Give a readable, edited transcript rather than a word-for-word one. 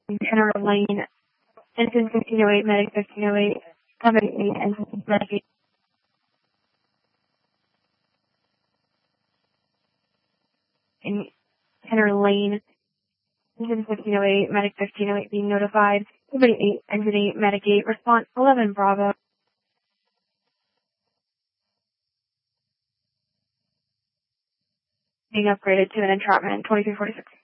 Tenor Lane, Ensign 1508, Medic 1508, Company 8, Ensign Medic 8. In Tenor Lane, Ensign 1508, Medic 1508 being notified. Company 8, Exit 8, Medic 8, response 11 Bravo. Being upgraded to an entrapment 2346.